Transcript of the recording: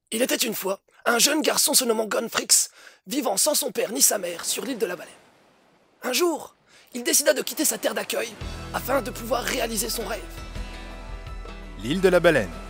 Il était une fois un jeune garçon se nommant Gonfrix, vivant sans son père ni sa mère sur l'île de la Baleine. Un jour, il décida de quitter sa terre d'accueil afin de pouvoir réaliser son rêve. L'île de la Baleine.